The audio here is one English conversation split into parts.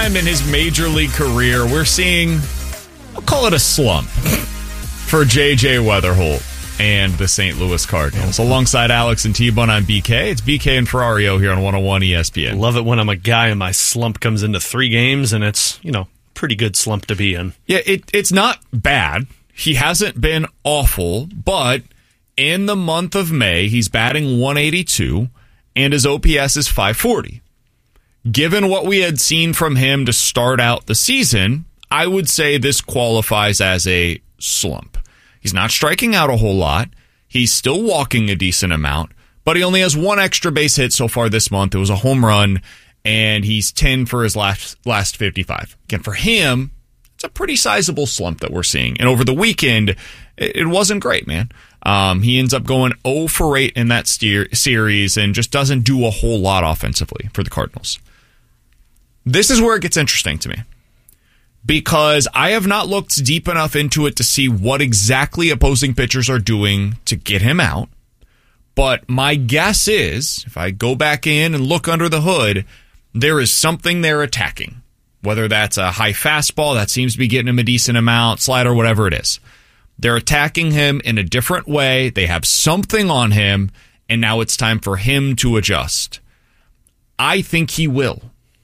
time in his major league career, we're seeing, I'll call it a slump for J.J. Weatherholt and the St. Louis Cardinals. Alongside Alex and T-Bun, I'm BK. It's BK and Ferrario here on 101 ESPN. Love it when I'm a guy and my slump comes into 3 games, and it's, pretty good slump to be in. Yeah, it's not bad. He hasn't been awful, but in the month of May, he's batting 182, and his OPS is 540. Given what we had seen from him to start out the season, I would say this qualifies as a slump. He's not striking out a whole lot. He's still walking a decent amount, but he only has 1 extra base hit so far this month. It was a home run, and he's 10 for his last 55. Again, for him, it's a pretty sizable slump that we're seeing. And over the weekend, it wasn't great, man. He ends up going 0 for 8 in that series and just doesn't do a whole lot offensively for the Cardinals. This is where it gets interesting to me, because I have not looked deep enough into it to see what exactly opposing pitchers are doing to get him out. But my guess is, if I go back in and look under the hood, there is something they're attacking. Whether that's a high fastball, that seems to be getting him a decent amount, slider, whatever it is. They're attacking him in a different way. They have something on him, and now it's time for him to adjust. I think he will.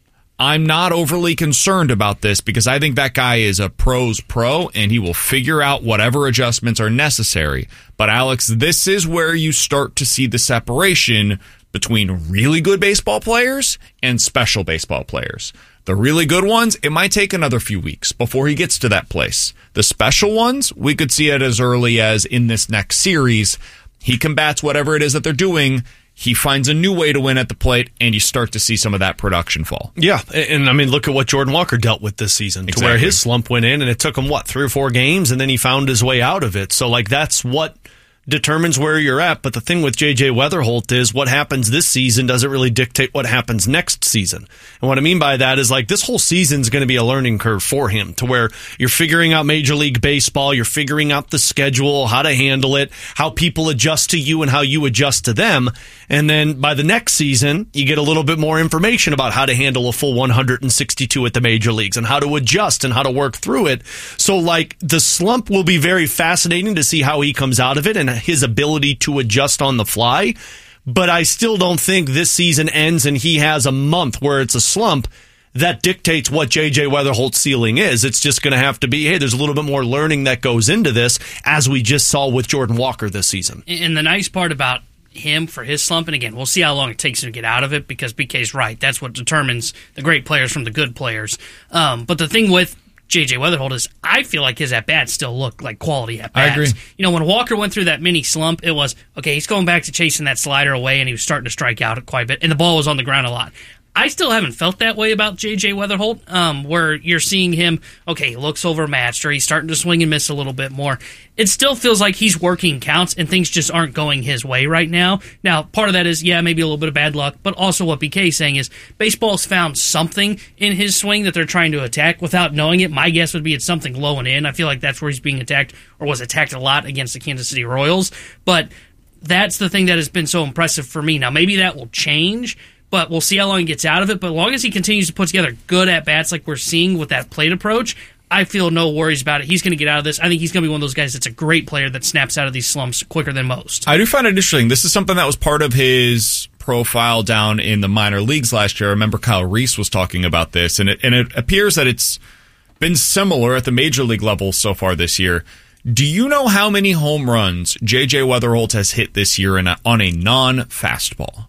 I'm not overly concerned about this because I think that guy is a pro's pro and he will figure out whatever adjustments are necessary. But Alex, this is where you start to see the separation between really good baseball players and special baseball players. The really good ones, it might take another few weeks before he gets to that place. The special ones, we could see it as early as in this next series. He combats whatever it is that they're doing. He finds a new way to win at the plate, and you start to see some of that production fall. Yeah, and look at what Jordan Walker dealt with this season, to where his slump went in, and it took him, 3 or 4 games, and then he found his way out of it. So, that's what determines where you're at. But the thing with J.J. Weatherholt is what happens this season doesn't really dictate what happens next season. And what I mean by that is this whole season's going to be a learning curve for him, to where you're figuring out Major League Baseball, you're figuring out the schedule, how to handle it, how people adjust to you and how you adjust to them. And then by the next season, you get a little bit more information about how to handle a full 162 at the major leagues and how to adjust and how to work through it. So the slump will be very fascinating to see how he comes out of it and his ability to adjust on the fly. But I still don't think this season ends and he has a month where it's a slump that dictates what J.J. Weatherholt's ceiling is. It's just going to have to be, hey, there's a little bit more learning that goes into this, as we just saw with Jordan Walker this season. And the nice part about him for his slump, and again, we'll see how long it takes him to get out of it, because BK's right. That's what determines the great players from the good players. But the thing with J.J. Weatherholt is I feel like his at-bats still look like quality at-bats. I agree. When Walker went through that mini slump, it was, okay, he's going back to chasing that slider away, and he was starting to strike out quite a bit, and the ball was on the ground a lot. I still haven't felt that way about J.J. Weatherholt, where you're seeing him, okay, he looks overmatched, or he's starting to swing and miss a little bit more. It still feels like he's working counts, and things just aren't going his way right now. Now, part of that is, maybe a little bit of bad luck, but also what BK is saying is baseball's found something in his swing that they're trying to attack without knowing it. My guess would be it's something low and in. I feel like that's where he's being attacked, or was attacked a lot against the Kansas City Royals. But that's the thing that has been so impressive for me. Now, maybe that will change, but we'll see how long he gets out of it. But as long as he continues to put together good at-bats like we're seeing with that plate approach, I feel no worries about it. He's going to get out of this. I think he's going to be one of those guys that's a great player that snaps out of these slumps quicker than most. I do find it interesting. This is something that was part of his profile down in the minor leagues last year. I remember Kyle Reese was talking about this, and it appears that it's been similar at the major league level so far this year. Do you know how many home runs J.J. Weatherholt has hit this year on a non-fastball?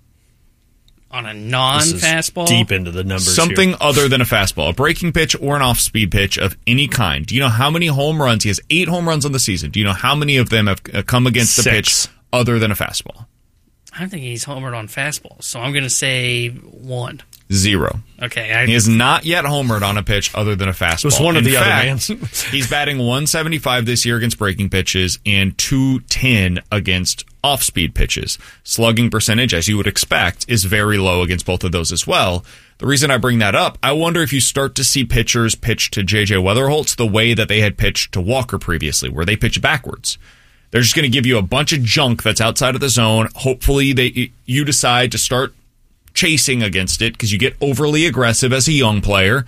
On a non-fastball? Deep into the numbers. Something here. Other than a fastball, a breaking pitch or an off-speed pitch of any kind. Do you know how many home runs? He has 8 home runs on the season. Do you know how many of them have come against the pitch other than a fastball? I don't think he's homered on fastballs, so I'm going to say 1. 0. Okay. He has not yet homered on a pitch other than a fastball. It was one of the other mans. He's batting 175 this year against breaking pitches and 210 against off-speed pitches. Slugging percentage, as you would expect, is very low against both of those as well. The reason I bring that up, I wonder if you start to see pitchers pitch to J.J. Weatherholt the way that they had pitched to Walker previously, where they pitch backwards. They're just going to give you a bunch of junk that's outside of the zone. Hopefully you decide to start chasing against it because you get overly aggressive as a young player,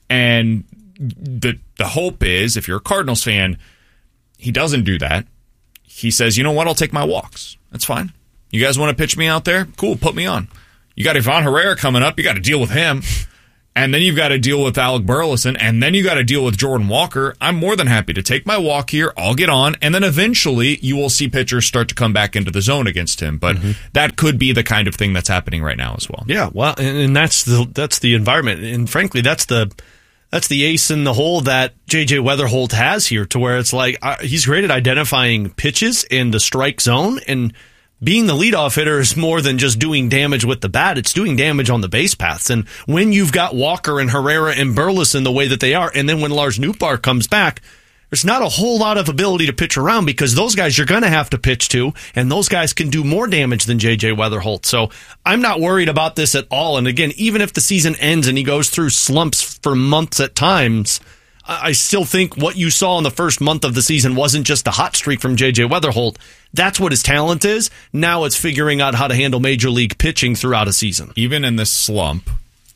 And the hope is, if you're a Cardinals fan, he doesn't do that. He says, you know what, I'll take my walks. That's fine. You guys want to pitch me out there? Cool, put me on. You got Ivan Herrera coming up. You got to deal with him. And then you've got to deal with Alec Burleson. And then you got to deal with Jordan Walker. I'm more than happy to take my walk here. I'll get on. And then eventually you will see pitchers start to come back into the zone against him. But that could be the kind of thing that's happening right now as well. Yeah, well, and that's the environment. And frankly, that's the ace in the hole that J.J. Weatherholt has here, to where it's like he's great at identifying pitches in the strike zone, and being the leadoff hitter is more than just doing damage with the bat. It's doing damage on the base paths. And when you've got Walker and Herrera and Burleson the way that they are, and then when Lars Nootbaar comes back, there's not a whole lot of ability to pitch around, because those guys you're going to have to pitch to, and those guys can do more damage than J.J. Weatherholt. So I'm not worried about this at all. And again, even if the season ends and he goes through slumps for months at times, I still think what you saw in the first month of the season wasn't just a hot streak from J.J. Weatherholt. That's what his talent is. Now it's figuring out how to handle major league pitching throughout a season. Even in this slump,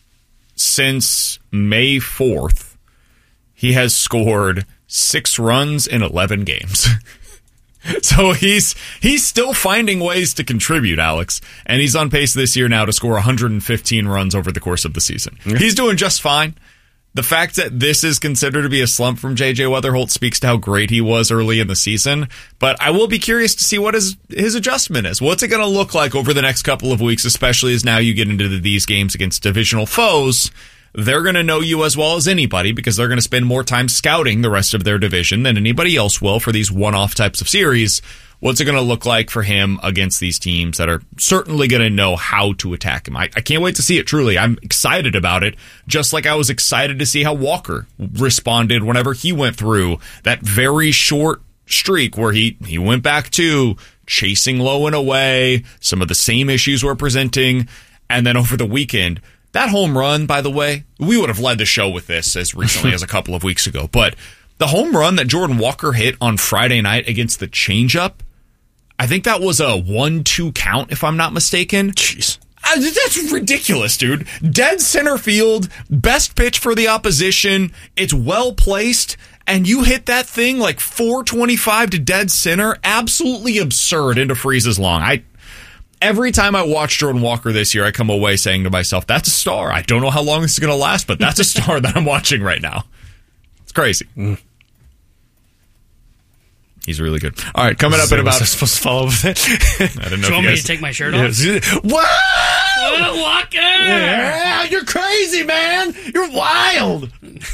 since May 4th, he has scored 6 runs in 11 games. So he's still finding ways to contribute, Alex. And he's on pace this year now to score 115 runs over the course of the season. He's doing just fine. The fact that this is considered to be a slump from J.J. Weatherholt speaks to how great he was early in the season. But I will be curious to see what his adjustment is. What's it going to look like over the next couple of weeks, especially as now you get into these games against divisional foes. They're going to know you as well as anybody, because they're going to spend more time scouting the rest of their division than anybody else will for these one-off types of series. What's it going to look like for him against these teams that are certainly going to know how to attack him? I can't wait to see it, truly. I'm excited about it, just like I was excited to see how Walker responded whenever he went through that very short streak where he went back to chasing low and away, some of the same issues we're presenting, and then over the weekend, that home run, by the way, we would have led the show with this as recently as a couple of weeks ago, but the home run that Jordan Walker hit on Friday night against the changeup, I think that was a 1-2 count, if I'm not mistaken. Jeez. That's ridiculous, dude. Dead center field, best pitch for the opposition. It's well placed, and you hit that thing like 425 to dead center. Absolutely absurd into Freeze's Long. Every time I watch Jordan Walker this year, I come away saying to myself, that's a star. I don't know how long this is going to last, but that's a star that I'm watching right now. It's crazy. He's really good. All right, coming up in about... Was I supposed to follow with it? I don't know. Do you want me to take my shirt off? Whoa! Oh, Walker! Yeah, you're crazy, man! You're wild!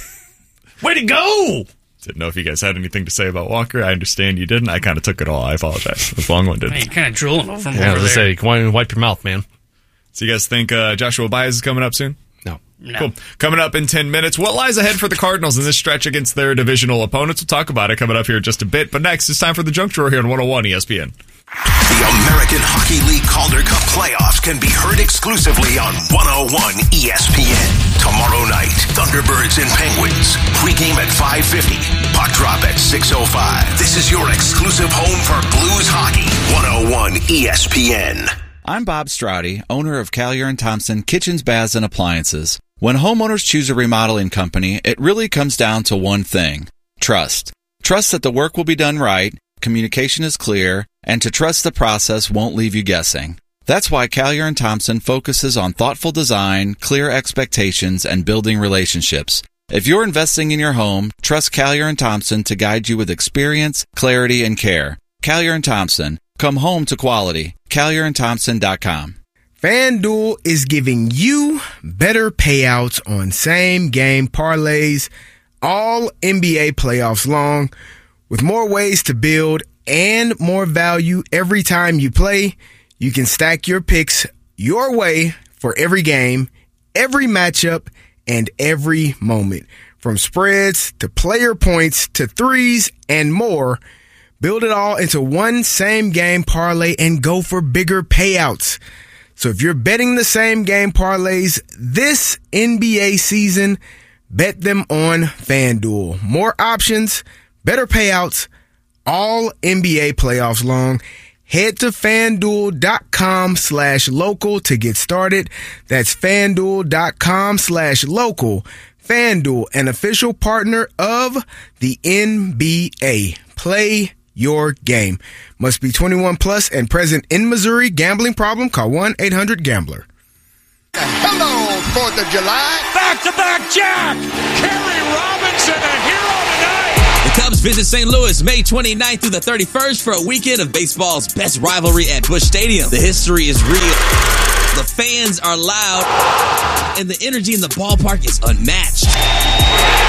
Way to go! Didn't know if you guys had anything to say about Walker. I understand you didn't. I kind of took it all. I apologize. It was long-winded. You're kind of drooling over him over I was there. say, wipe your mouth, man. So you guys think Joshua Baez is coming up soon? No. Cool. Coming up in 10 minutes, what lies ahead for the Cardinals in this stretch against their divisional opponents? We'll talk about it coming up here in just a bit. But next, it's time for the Junk Drawer here on 101 ESPN. The American Hockey League Calder Cup playoffs can be heard exclusively on 101 ESPN. Tomorrow night, Thunderbirds and Penguins. Pre-game at 5:50. Puck drop at 6:05. This is your exclusive home for Blues hockey. 101 ESPN. I'm Bob Straudy, owner of Callier & Thompson Kitchens, Baths, and Appliances. When homeowners choose a remodeling company, it really comes down to one thing: trust. Trust that the work will be done right, communication is clear, and to trust the process won't leave you guessing. That's why Callier & Thompson focuses on thoughtful design, clear expectations, and building relationships. If you're investing in your home, trust Callier & Thompson to guide you with experience, clarity, and care. Callier & Thompson. Come home to quality. CallierandThompson.com. FanDuel is giving you better payouts on same-game parlays all NBA playoffs long, with more ways to build and more value every time you play. You can stack your picks your way for every game, every matchup, and every moment. From spreads to player points to threes and more, build it all into one same-game parlay and go for bigger payouts. So if you're betting the same-game parlays this NBA season, bet them on FanDuel. More options, better payouts, all NBA playoffs long. Head to FanDuel.com/local to get started. That's FanDuel.com/local. FanDuel, an official partner of the NBA. Play your game. Must be 21 plus and present in Missouri. Gambling problem? Call 1-800-GAMBLER. Hello, 4th of July. Back-to-back Jack. Kerry Robinson, a hero tonight. The Cubs visit St. Louis May 29th through the 31st for a weekend of baseball's best rivalry at Busch Stadium. The history is real. The fans are loud, and the energy in the ballpark is unmatched.